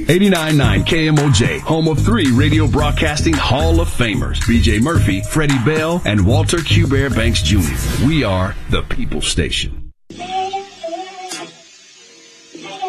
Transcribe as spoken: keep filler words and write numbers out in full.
eighty-nine point nine K M O J, home of three radio broadcasting Hall of Famers, B J Murphy, Freddie Bell, and Walter Q. Bear Banks Junior We are the People Station.